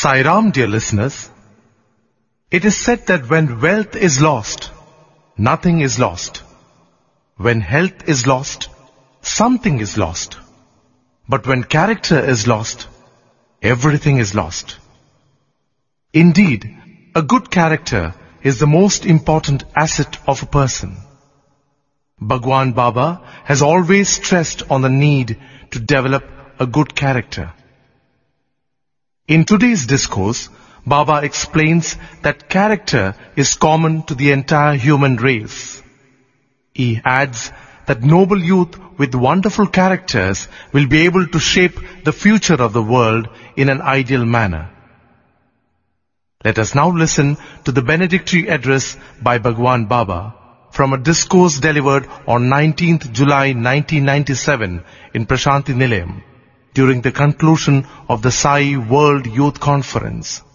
Sai Ram, dear listeners. It is said that when wealth is lost, nothing is lost. When health is lost, something is lost. But when character is lost, everything is lost. Indeed, a good character is the most important asset of a person. Bhagwan Baba has always stressed on the need to develop a good character. In today's discourse, Baba explains that character is common to the entire human race. He adds that noble youth with wonderful characters will be able to shape the future of the world in an ideal manner. Let us now listen to the benedictory address by Bhagwan Baba from a discourse delivered on 19th July 1997 in Prashanti Nilayam during the conclusion of the Sai World Youth Conference.